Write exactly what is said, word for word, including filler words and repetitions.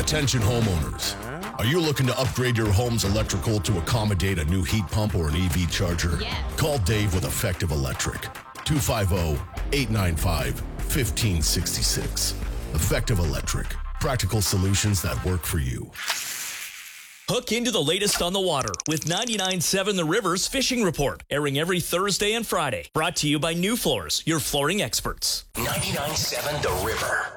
Attention homeowners. Are you looking to upgrade your home's electrical to accommodate a new heat pump or an E V charger? Yes. Call Dave with Effective Electric. two five zero, eight nine five, one five six six. Effective Electric. Practical solutions that work for you. Hook into the latest on the water with ninety-nine point seven The River's Fishing Report, airing every Thursday and Friday. Brought to you by New Floors, your flooring experts. ninety-nine point seven The River.